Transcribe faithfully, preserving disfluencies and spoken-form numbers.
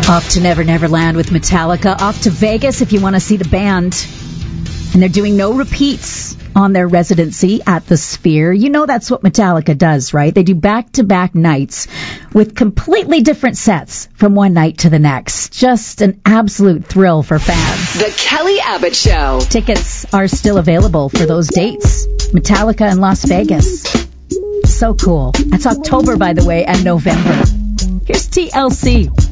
Off to Never Never Land with Metallica. Off to Vegas if you want to see the band. And they're doing no repeats on their residency at the Sphere. You know that's what Metallica does, right? They do back-to-back nights with completely different sets from one night to the next. Just an absolute thrill for fans. The Kelly Abbott Show. Tickets are still available for those dates. Metallica in Las Vegas. So cool. That's October, by the way, and November. Here's T L C.